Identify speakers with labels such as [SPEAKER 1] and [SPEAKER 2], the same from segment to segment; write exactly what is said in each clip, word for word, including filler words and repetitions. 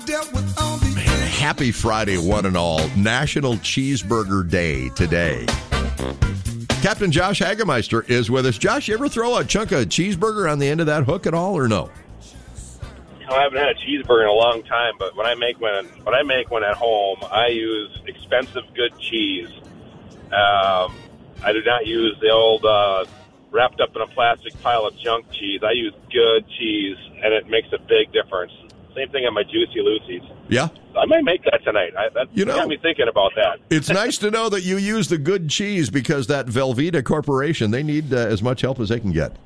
[SPEAKER 1] Man, happy Friday, one and all. National Cheeseburger Day today. Captain Josh Hagemeister is with us. Josh, you ever throw a chunk of cheeseburger on the end of that hook at all, or no?
[SPEAKER 2] I haven't had a cheeseburger in a long time, but when I make one, when I make one at home, I use expensive, good cheese. Um, I do not use the old uh, wrapped up in a plastic pile of junk cheese. I use good cheese, and it makes a big difference. Same thing on my Juicy Lucy's.
[SPEAKER 1] Yeah.
[SPEAKER 2] I might make that tonight. I, that
[SPEAKER 1] you know,
[SPEAKER 2] got me thinking about that.
[SPEAKER 1] It's nice to know that you use the good cheese because that Velveeta Corporation, they need uh, as much help as they can get.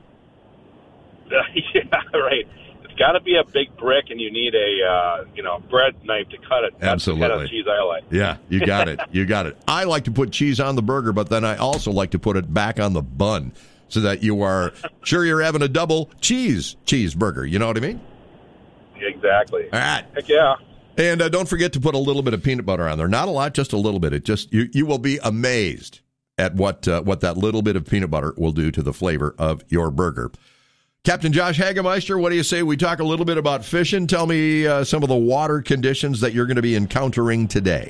[SPEAKER 2] Yeah, right. It's got to be a big brick, and you need a uh, you know bread knife to cut it. That's
[SPEAKER 1] Absolutely.
[SPEAKER 2] the kind of cheese I like.
[SPEAKER 1] Yeah, you got it. You got it. I like to put cheese on the burger, but then I also like to put it back on the bun so that you are sure you're having a double cheese cheeseburger. You know what I mean?
[SPEAKER 2] Exactly.
[SPEAKER 1] All right.
[SPEAKER 2] Heck yeah.
[SPEAKER 1] And uh, don't forget to put a little bit of peanut butter on there. Not a lot, just a little bit. It just you, you will be amazed at what uh, what that little bit of peanut butter will do to the flavor of your burger. Captain Josh Hagemeister, what do you say we talk a little bit about fishing? Tell me uh, some of the water conditions that you're going to be encountering today.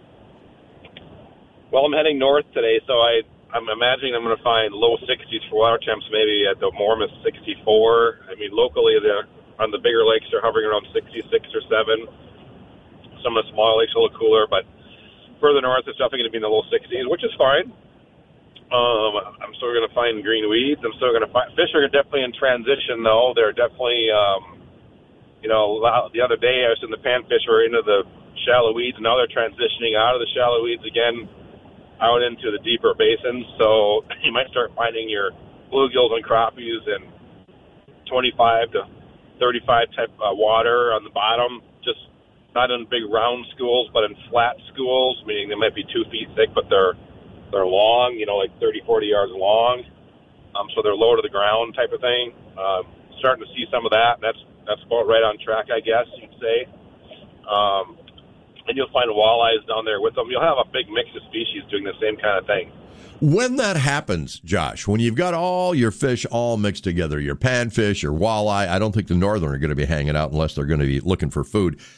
[SPEAKER 2] Well, I'm heading north today, so I, I'm imagining I'm going to find low sixties for water temps, maybe at the Mormon sixty-four. I mean, locally, they're on the bigger lakes, they're hovering around sixty-six or seven. Some of the smaller lakes are a little cooler, but further north, it's definitely going to be in the low sixties, which is fine. Um, I'm still going to find green weeds. I'm still going to find fish are definitely in transition, though. They're definitely, um, you know, the other day I was in the panfish were into the shallow weeds, and now they're transitioning out of the shallow weeds again, out into the deeper basins. So you might start finding your bluegills and crappies in twenty-five to thirty-five type uh, water on the bottom, just not in big round schools, but in flat schools, meaning they might be two feet thick, but they're they're long, you know, like thirty, forty yards long. Um, so they're low to the ground type of thing. Um, starting to see some of that. That's that's about right on track, I guess you'd say. Um, and you'll find walleyes down there with them. You'll have a big mix of species doing the same kind of thing.
[SPEAKER 1] When that happens, Josh, when you've got all your fish all mixed together, your panfish, your walleye, I don't think the northern are going to be hanging out unless they're going to be looking for food.